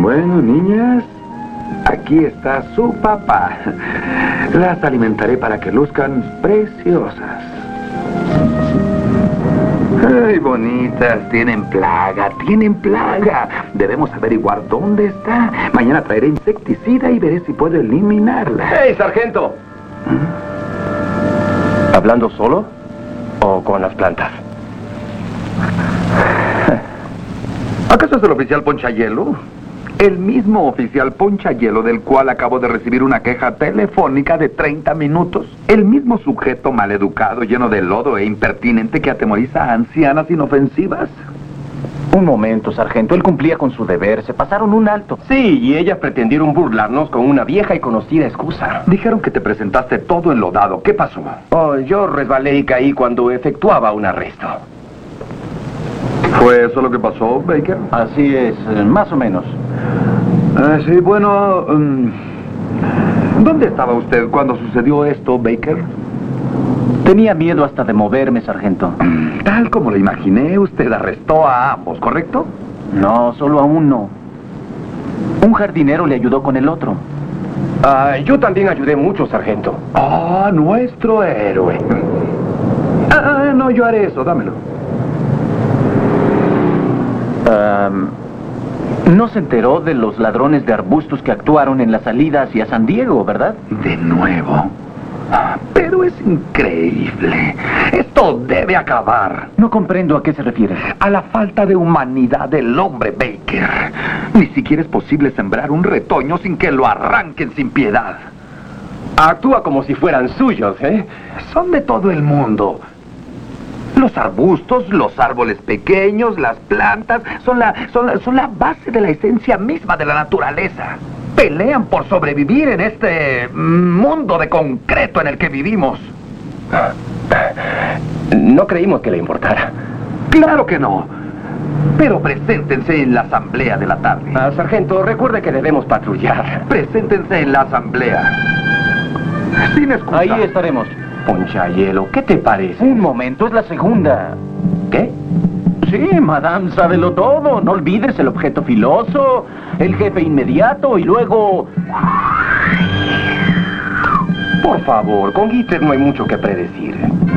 Bueno, niñas, aquí está su papá. Las alimentaré para que luzcan preciosas. Ay, bonitas, tienen plaga, tienen plaga. Debemos averiguar dónde está. Mañana traeré insecticida y veré si puedo eliminarla. ¡Hey, sargento! ¿Hablando solo o con las plantas? ¿Acaso es el oficial Ponchahielo? El mismo oficial Ponchahielo del cual acabo de recibir una queja telefónica de 30 minutos. El mismo sujeto maleducado, lleno de lodo e impertinente que atemoriza a ancianas inofensivas. Un momento, sargento. Él cumplía con su deber. Se pasaron un alto. Sí, y ellas pretendieron burlarnos con una vieja y conocida excusa. Dijeron que te presentaste todo enlodado. ¿Qué pasó? Oh, yo resbalé y caí cuando efectuaba un arresto. ¿Fue eso lo que pasó, Baker? Así es, más o menos. Sí, bueno... ¿dónde estaba usted cuando sucedió esto, Baker? Tenía miedo hasta de moverme, sargento. Tal como lo imaginé, usted arrestó a ambos, ¿correcto? No, solo a uno. Un jardinero le ayudó con el otro. Yo también ayudé mucho, sargento. ¡Ah, nuestro héroe! No, yo haré eso, dámelo. No se enteró de los ladrones de arbustos que actuaron en la salida hacia San Diego, ¿verdad? De nuevo. Pero es increíble. Esto debe acabar. No comprendo a qué se refiere. A la falta de humanidad del hombre, Baker. Ni siquiera es posible sembrar un retoño sin que lo arranquen sin piedad. Actúa como si fueran suyos, ¿eh? Son de todo el mundo. Los arbustos, los árboles pequeños, las plantas, son la base de la esencia misma de la naturaleza. Pelean por sobrevivir en este mundo de concreto en el que vivimos. No creímos que le importara. Claro que no. Pero preséntense en la asamblea de la tarde. Sargento, recuerde que debemos patrullar. Preséntense en la asamblea. Sin excusa. Ahí estaremos. Ponchahielo, ¿qué te parece? Un momento, es la segunda. ¿Qué? Sí, madame, sábelo todo. No olvides el objeto filoso, el jefe inmediato y luego... Por favor, con Gitter no hay mucho que predecir.